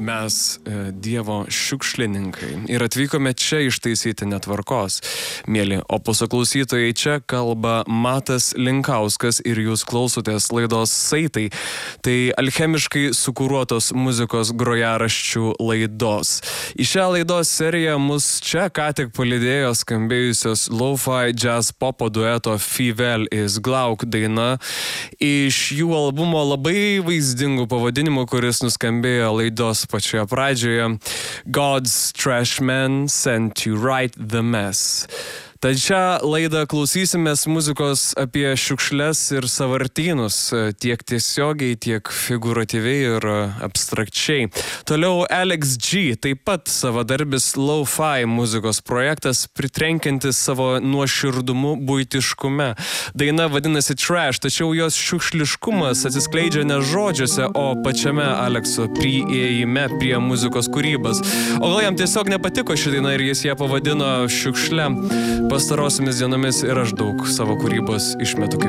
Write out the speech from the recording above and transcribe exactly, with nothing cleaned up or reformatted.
mes e, Dievo šiukšlininkai ir atvykome čia ištaisyti netvarkos. Mėly Opuso klausytojai, čia kalba Matas Linkauskas ir jūs klausotės laidos Saitai. Tai alchemiškai sukūruotos muzikos grojaraščių laidos. Į šią laidos seriją mus čia ką tik palydėjo skambėjusios lo-fi jazz popo dueto Fivel is Glauk daina iš jų albumo labai vaizdingų pavadinimų, kuris nuskambėjo laidos pačioje pradžioje. God's Trash Man Sent to Right the Mess. Tad šią laidą klausysimės muzikos apie šiukšles ir sąvartynus, tiek tiesiogiai, tiek figuratyviai ir abstrakčiai. Toliau Alex G, taip pat savadarbis lo-fi muzikos projektas, pritrenkiantis savo nuoširdumu buitiškume. Daina vadinasi Trash, tačiau jos šiukšliškumas atsiskleidžia ne žodžiuose, o pačiame Alekso priėjime prie muzikos kūrybos. O gal jam tiesiog nepatiko ši daina ir jis ją pavadino šiukšle. Pastarosiamis dienomis ir aš daug savo kūrybos išmetu kaip